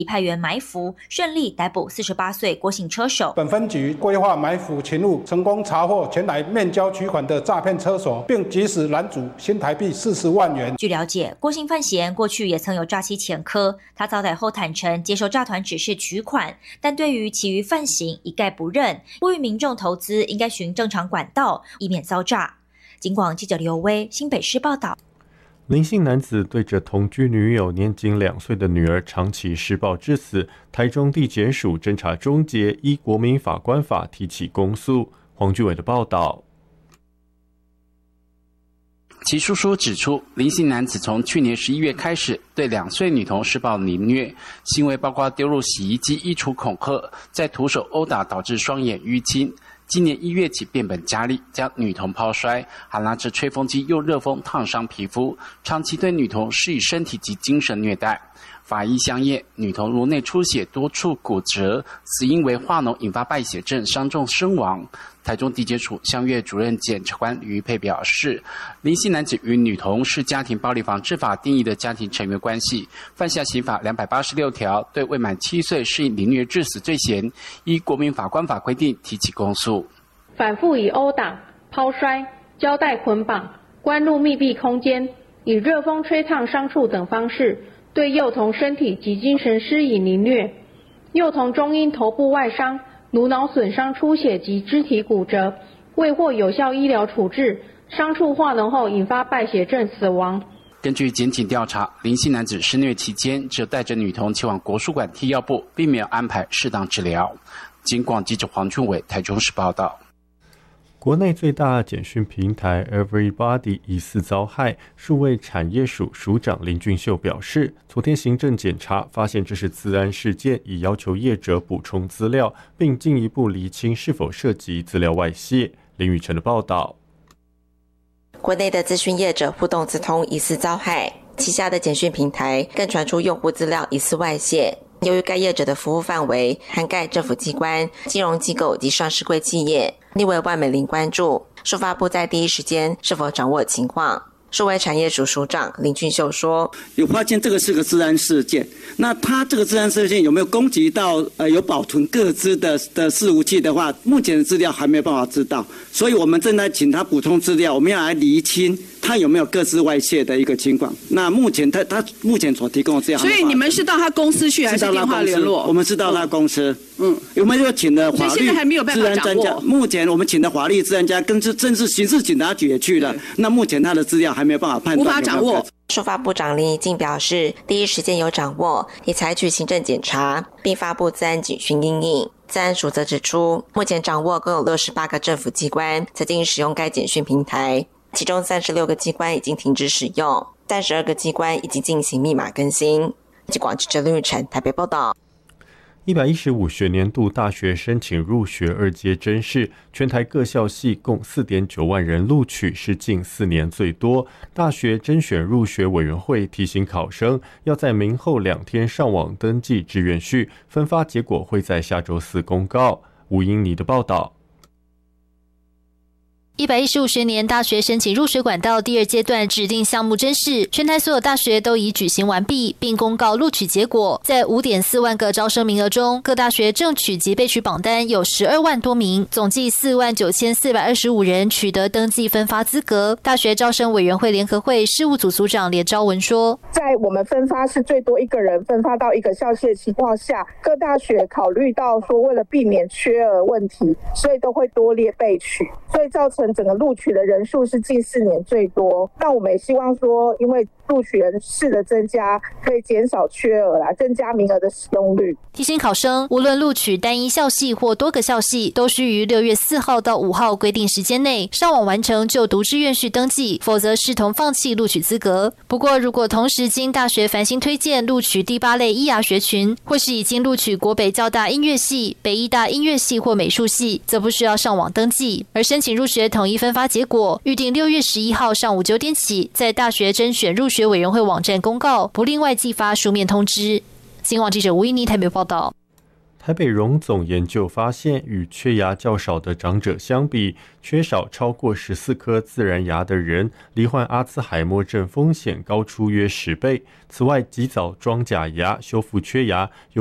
派员埋伏，顺利逮捕48岁郭姓车手。 本分局规划埋伏勤务，成功查获前来面交取款的诈骗车手，并及时拦阻新台币40万元。 据了解，郭姓范闲过去也曾有诈欺前科，他遭逮后坦承接受诈团指示取款，但对于其余犯行一概不认，呼吁民众投资应该循正常管道，以免遭诈。警广记者刘威新北市报道。 林姓男子对着同居女友年仅2岁的女儿长期施暴致死，台中地检署侦查终结，依国民法官法提起公诉。黄俊伟的报道。 其书书指出，林姓男子从去年11月开始对2岁女童施暴凌虐，行为包括丢入洗衣机、衣橱恐吓，再徒手殴打导致双眼淤青。今年1月起变本加厉，将女童抛摔，还拿着吹风机用热风烫伤皮肤，长期对女童施以身体及精神虐待。法医相验，女童颅内出血，多处骨折，死因为化脓引发败血症，伤重身亡。台中地检署相越主任检察官于佩表示，林姓男子与女童是家庭暴力防治法定义的家庭成员关系，犯下刑法286条对未满7岁施以凌虐致死罪嫌，依国民法官法规定提起公诉。 反复以殴打、抛摔、胶带捆绑、关入密闭空间，以热风吹烫伤处等方式，对幼童身体及精神施以凌虐，幼童终因头部外伤、颅脑损伤出血及肢体骨折，未获有效医疗处置，伤处化脓后引发败血症死亡。 根据检警调查，林姓男子施虐期间只有带着女童前往国术馆替药部，并没有安排适当治疗。警广记者黄俊伟台中市报道。 国内最大简讯平台 Everybody 疑似遭害，数位产业署署长林俊秀表示，昨天行政检查发现这是资安事件，已要求业者补充资料，并进一步厘清是否涉及资料外泄。林宇晨的报道。 国内的资讯业者互动资通疑似遭害，旗下的简讯平台更传出用户资料疑似外泄。由于该业者的服务范围涵盖政府机关、金融机构及上市柜企业，立委万美玲关注数发部在第一时间是否掌握情况。数位产业署署长林俊秀说， 有发现这个是个资安事件，那他这个资安事件有没有攻击到有保存个资的伺服器的话，目前的资料还没有办法知道，所以我们正在请他补充资料，我们要来厘清他有没有个资外泄的一个情况。那目前他目前所提供的资料， 所以你们是到他公司去还是电话联络？ 我们是到他公司。我们就请了法律治安专家，目前我们请的法律治安家跟政治刑事警察局也去了，那目前他的资料还没有办法判断， 无法掌握。 数发部长林宜敬表示，第一时间有掌握，已采取行政检查，并发布资安警讯因应。资安署则指出，目前掌握共有68个政府机关曾经使用该简讯平台，其中36个机关已经停止使用，32个机关已经进行密码更新。记广记者林宇晨台北报道。 115学年度大学申请入学2阶甄试，全台各校系共 4.9 万人录取，是近4年最多。大学甄选入学委员会提醒考生，要在明后2天上网登记志愿序，分发结果会在下周4公告。吴英妮的报道。 115学年大学申请入学管道第2阶段指定项目甄试，全台所有大学都已举行完毕，并公告录取结果。在 5.4 万个招生名额中，各大学正取及备取榜单有12万多名，总计49425人取得登记分发资格。大学招生委员会联合会事务组组长连昭文说， 在我们分发是最多1个人分发到一个校系的情况下，各大学考虑到说为了避免缺额问题，所以都会多列备取，所以造成整个录取的人数是近4年最多。那我们也希望说，因为录取人士的增加，可以减少缺额啦，增加名额的使用率。 提醒考生，无论录取单一校系或多个校系，都需于6月4号到5号规定时间内上网完成就读志愿序登记，否则视同放弃录取资格。不过，如果同时经大学繁星推荐录取第8类医牙学群，或是已经录取国北教大音乐系、北医大音乐系或美术系，则不需要上网登记。而申请入学统一分发结果，预定6月11号上午9点起，在大学甄选入学委员会网站公告，不另外寄发书面通知。新闻记者吴依妮台北报道。 台北荣总研究发现，与缺牙较少的长者相比，缺少超过14颗自然牙的人，罹患阿兹海默症风险高出约10倍。此外，及早装假牙、修复缺牙